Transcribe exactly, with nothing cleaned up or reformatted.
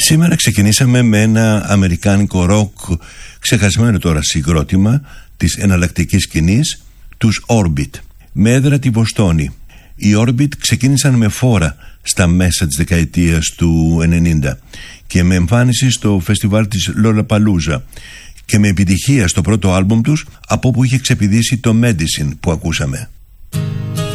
Σήμερα ξεκινήσαμε με ένα αμερικάνικο ροκ, ξεχασμένο τώρα συγκρότημα της εναλλακτικής σκηνής, τους Orbit, με έδρα τη Βοστόνη. Οι Orbit ξεκίνησαν με φόρα στα μέσα της δεκαετίας του ενενήντα και με εμφάνιση στο φεστιβάλ της Lollapalooza και με επιτυχία στο πρώτο άλμπουμ τους, από όπου είχε ξεπηδήσει το Medicine που ακούσαμε.